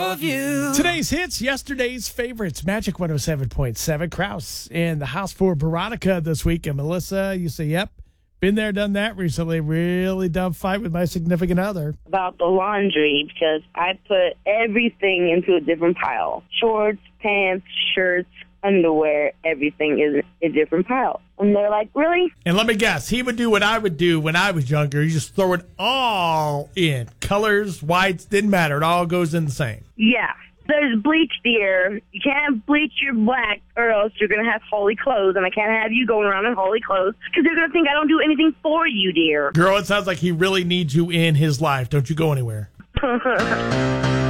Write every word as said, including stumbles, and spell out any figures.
of you. Today's hits, yesterday's favorites. Magic one oh seven point seven. Kraus in the house for Veronica this week. And Melissa, you say, yep, been there, done that recently. Really dumb fight with my significant other. About the laundry, because I put everything into a different pile. Shorts, pants, shirts, underwear, everything is a different pile. And they're like, really? And let me guess, he would do what I would do when I was younger. You just throw it all in. Colors, whites, didn't matter. It all goes in the same. Yeah. There's bleach, dear. You can't bleach your black or else you're going to have holy clothes, and I can't have you going around in holy clothes because they're going to think I don't do anything for you, dear. Girl, it sounds like he really needs you in his life. Don't you go anywhere.